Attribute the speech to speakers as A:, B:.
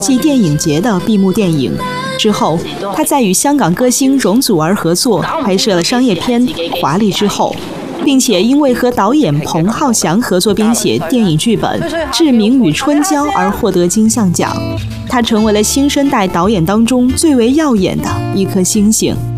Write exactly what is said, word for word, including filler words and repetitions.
A: 暨电影节的闭幕电影。之后，他再与香港歌星容祖儿合作拍摄了商业片《华丽之后》，并且因为和导演彭浩翔合作编写电影剧本《志明与春娇》而获得金像奖。他成为了新生代导演当中最为耀眼的一颗星星。